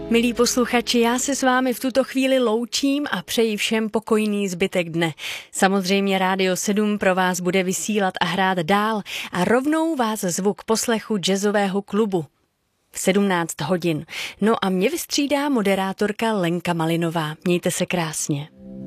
Milí posluchači, já se s vámi v tuto chvíli loučím a přeji všem pokojný zbytek dne. Samozřejmě Rádio 7 pro vás bude vysílat a hrát dál a rovnou vás zvu k poslechu jazzového klubu v 17 hodin. No a mě vystřídá moderátorka Lenka Malinová. Mějte se krásně.